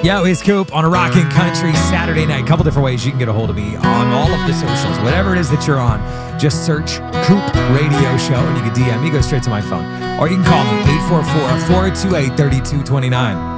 Yo, it's Coop on a Rockin' Country Saturday night. A couple different ways you can get a hold of me on all of the socials. Whatever it is that you're on, just search Coop Radio Show and you can DM me. Go straight to my phone. Or you can call me, 844-428-3229.